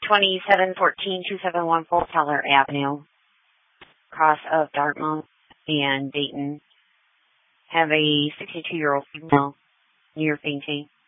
2714-2714 Keller Avenue, cross of Dartmouth and Dayton. Have a 62-year-old female near fainting.